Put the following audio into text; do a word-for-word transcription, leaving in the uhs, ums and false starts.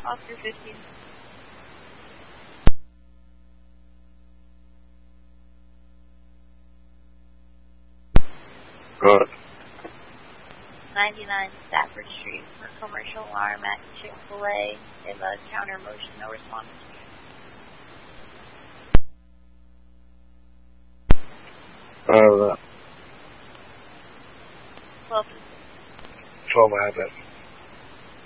Oscar fifteen. Good. ninety-nine Stafford Street for commercial alarm at Chick-fil-A. They have a counter motion, no response. Uh, twelve. twelve, I have that.